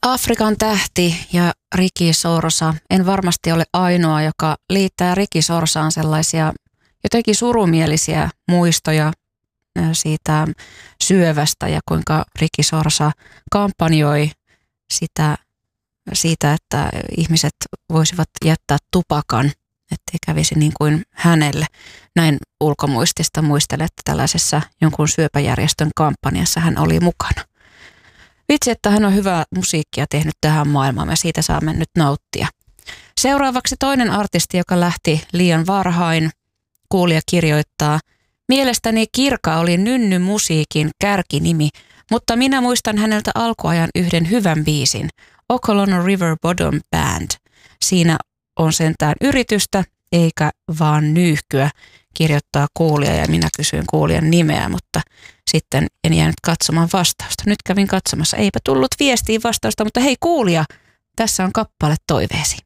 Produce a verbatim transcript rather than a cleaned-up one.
Afrikan tähti ja Ricky Sorsa. En varmasti ole ainoa, joka liittää Ricky Sorsaan sellaisia jotenkin surumielisiä muistoja siitä syövästä ja kuinka Ricky Sorsa kampanjoi sitä, siitä, että ihmiset voisivat jättää tupakan, ettei kävisi niin kuin hänelle. Näin ulkomuistista muistelen, että tällaisessa jonkun syöpäjärjestön kampanjassa hän oli mukana. Vitsi, että hän on hyvää musiikkia tehnyt tähän maailmaan ja siitä saamme nyt nauttia. Seuraavaksi toinen artisti, joka lähti liian varhain. Kuulija kirjoittaa: mielestäni Kirka oli Nynny musiikin kärkinimi, mutta minä muistan häneltä alkuajan yhden hyvän biisin, Okolona River Bottom Band. Siinä on sentään yritystä eikä vaan nyyhkyä, kirjoittaa kuulija, ja minä kysyin kuulijan nimeä, mutta sitten en jäänyt katsomaan vastausta. Nyt kävin katsomassa, eipä tullut viestiin vastausta, mutta hei kuulija, tässä on kappale toiveesi.